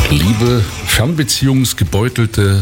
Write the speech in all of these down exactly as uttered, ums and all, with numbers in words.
Liebe Fernbeziehungsgebeutelte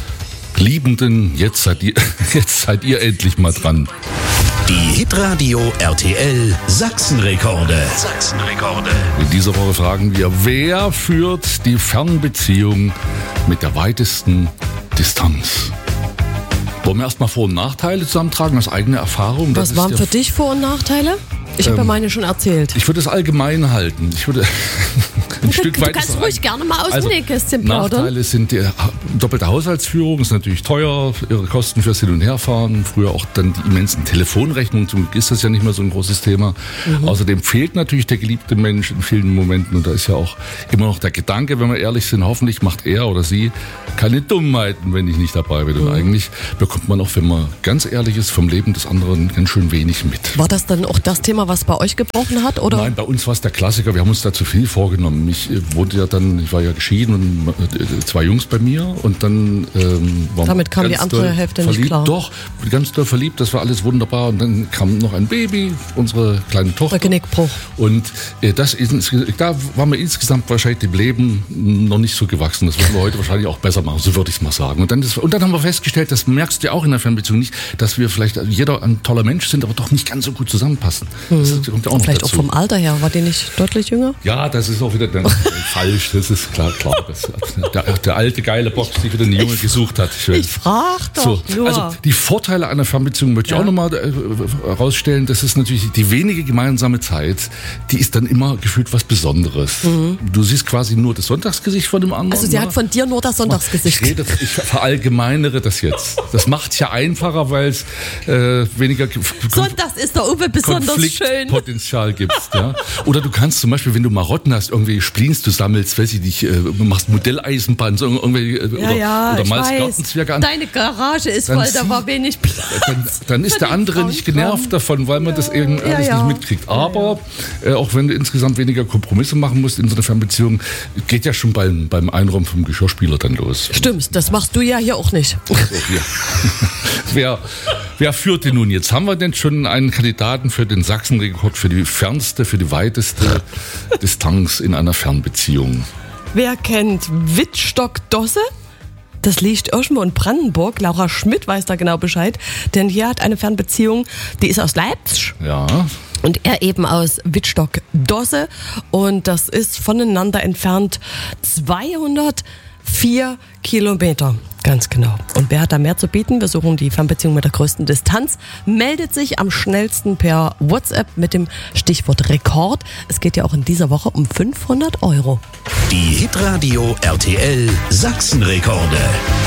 Liebenden, jetzt seid ihr, jetzt seid ihr endlich mal dran. Die Hitradio R T L Sachsenrekorde. Sachsenrekorde. In dieser Woche fragen wir, wer führt die Fernbeziehung mit der weitesten Distanz? Wollen wir erstmal Vor- und Nachteile zusammentragen aus eigener Erfahrung? Was waren für dich Vor- und Nachteile? Ich ähm, habe ja meine schon erzählt. Ich würde es allgemein halten. Ich würde ein Stück du weit. Du kannst ruhig ein... gerne mal aus also, dem Nähkästchen plaudern. Nachteile sind die doppelte Haushaltsführung, ist natürlich teuer, ihre Kosten fürs Hin- und Herfahren, früher auch dann die immensen Telefonrechnungen, zum Glück ist das ja nicht mehr so ein großes Thema. Mhm. Außerdem fehlt natürlich der geliebte Mensch in vielen Momenten und da ist ja auch immer noch der Gedanke, wenn wir ehrlich sind, hoffentlich macht er oder sie keine Dummheiten, wenn ich nicht dabei bin. Mhm. Und eigentlich bekommt man auch, wenn man ganz ehrlich ist, vom Leben des anderen ganz schön wenig mit. War das dann auch das Thema, was bei euch gebrochen hat? Oder? Nein, bei uns war es der Klassiker. Wir haben uns da zu viel vorgenommen. Ich äh, wohnte ja dann, ich war ja geschieden und äh, zwei Jungs bei mir und dann ähm, waren Damit kam die andere Hälfte verliebt. Nicht klar. Doch, ganz doll verliebt, das war alles wunderbar und dann kam noch ein Baby, unsere kleine Tochter. Der Genickbruch. Und äh, das ist, da waren wir insgesamt wahrscheinlich dem Leben noch nicht so gewachsen. Das würden wir heute wahrscheinlich auch besser machen, so würde ich es mal sagen. Und dann, das, und dann haben wir festgestellt, das merkst du ja auch in der Fernbeziehung nicht, dass wir vielleicht jeder ein toller Mensch sind, aber doch nicht ganz so gut zusammenpassen. Hm. Das kommt ja auch noch Vielleicht dazu. auch vom Alter her. War die nicht deutlich jünger? Ja, das ist auch wieder dann falsch. Das ist klar. klar das, der, der alte geile Box, die wieder eine Junge ich, gesucht hat. Ich, ich frag doch so, nur. Also die Vorteile einer Fernbeziehung möchte ich ja. auch nochmal herausstellen. Das ist natürlich die wenige gemeinsame Zeit, die ist dann immer gefühlt was Besonderes. Mhm. Du siehst quasi nur das Sonntagsgesicht von dem anderen. Also sie hat von dir nur das Sonntagsgesicht. Ich, rede, ich verallgemeinere das jetzt. Das macht es ja einfacher, weil es äh, weniger Sonntags ist der Uwe besonders schön. Potenzial gibst, ja. Oder du kannst zum Beispiel, wenn du Marotten hast, irgendwie Spleens du sammelst, weiß ich nicht, äh, machst Modelleisenbahn, so irgendwie, äh, ja, oder, ja, oder ich malst weiß. Gartenzwerge an. Deine Garage ist voll, da war wenig Platz. Dann, dann ist der andere nicht genervt davon, weil man ja, das eben alles ja, ja. nicht mitkriegt. Aber ja, ja. Äh, auch wenn du insgesamt weniger Kompromisse machen musst in so einer Fernbeziehung, geht ja schon beim, beim Einräumen vom Geschirrspüler dann los. Stimmt, das machst du ja hier auch nicht. Also, ja. wer, wer führt denn nun? Jetzt haben wir denn schon einen Kandidaten für den Sachsenrekord für die fernste, für die weiteste Distanz in einer Fernbeziehung. Wer kennt Wittstock-Dosse? Das liegt irgendwo in Brandenburg. Laura Schmidt weiß da genau Bescheid. Denn hier hat eine Fernbeziehung, die ist aus Leipzig. Ja. Und er eben aus Wittstock-Dosse. Und das ist voneinander entfernt zweihundertvier Kilometer. Ganz genau. Und wer hat da mehr zu bieten? Wir suchen die Fernbeziehung mit der größten Distanz. Meldet sich am schnellsten per WhatsApp mit dem Stichwort Rekord. Es geht ja auch in dieser Woche um fünfhundert Euro. Die Hitradio R T L Sachsenrekorde.